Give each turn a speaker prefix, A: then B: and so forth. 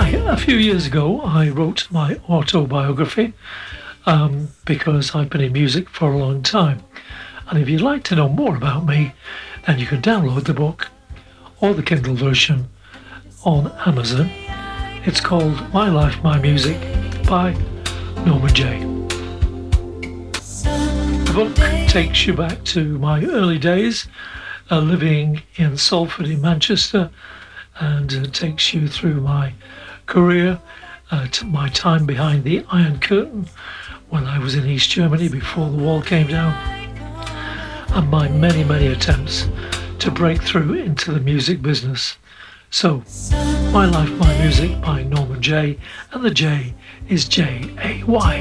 A: Hi, a few years ago I wrote my autobiography because I've been in music for a long time. And if you'd like to know more about me, then you can download the book or the Kindle version on Amazon. It's called My Life, My Music by Norman Jay. The book takes you back to my early days living in Salford in Manchester, and takes you through my career, to my time behind the Iron Curtain when I was in East Germany before the wall came down, and my many attempts to break through into the music business. So, My Life, My Music by Norman Jay, and the J is Jay.